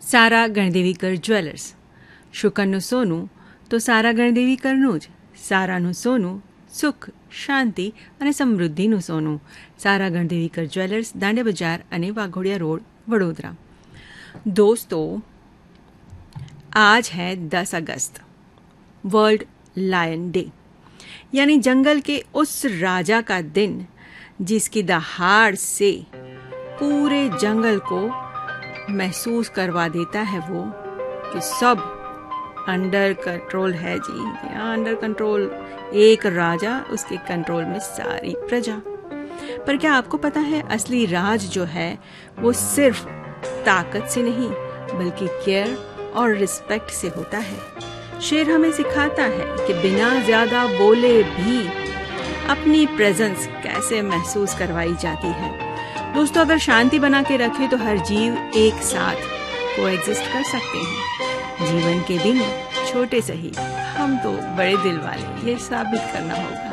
સારા ગણદેવીકર jewellers. શુકનનું સોનું તો સારા ગણદેવીકરનું જ. સારાનું સોનું સુખ, શાંતિ અને સમૃદ્ધિનું સોનું. સારા ગણદેવીકર જ્વેલર્સ, દાંડિયા બજાર અને વાઘોડિયા रोड, वडोदरा. दोस्तों, आज है 10 अगस्त, वर्ल्ड लायन डे, यानी जंगल के उस राजा का दिन जिसकी दहाड़ से पूरे जंगल को महसूस करवा देता है वो कि सब अंडर कंट्रोल है जी. अंडर कंट्रोल, एक राजा, उसके कंट्रोल में सारी प्रजा. पर क्या आपको पता है असली राज जो है वो सिर्फ ताकत से नहीं बल्कि केयर और रिस्पेक्ट से होता है. शेर हमें सिखाता है कि बिना ज्यादा बोले भी अपनी प्रेजेंस कैसे महसूस करवाई जाती है. दोस्तों, अगर शांति बना के रखें तो हर जीव एक साथ कोएग्जिस्ट कर सकते हैं. जीवन के दिन छोटे सही, हम तो बड़े दिल वाले, ये साबित करना होगा.